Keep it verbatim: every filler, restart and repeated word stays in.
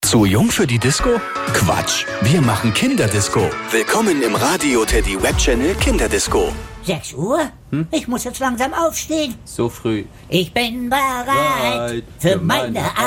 Zu jung für die Disco? Quatsch, wir machen Kinderdisco. Willkommen im Radio Teddy Webchannel Kinderdisco. sechs Uhr? Hm? Ich muss jetzt langsam aufstehen. So früh. Ich bin bereit für meine